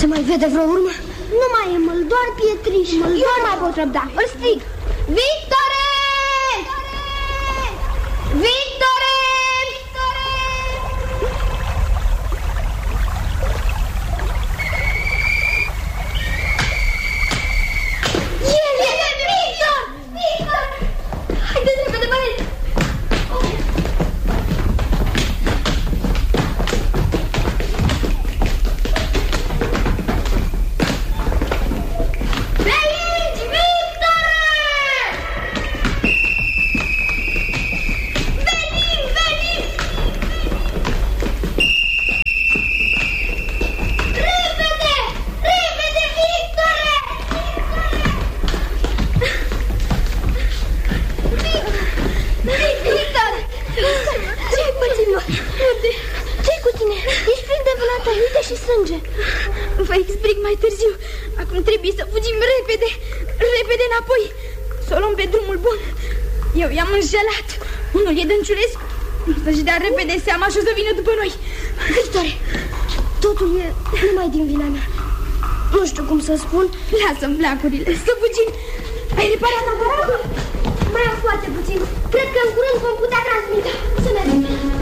Se mai vede vreo urmă? Nu mai e măl, doar pietriși. Eu nu mai pot răbda. Îl strig. Victore! Victore! Vă explic mai târziu. Acum trebuie să fugim repede. Repede înapoi. Să o luăm pe drumul bun. Eu i-am înșelat. Unul e Dănciulescu. Să-și dea repede seama și o să vină după noi. Victor, totul e numai din vina mea. Nu știu cum să spun. Lasă-mi flacurile, să fugim. Ai reparat aparatul? Mai am foarte puțin. Cred că în curând vom putea transmite. Să mergem.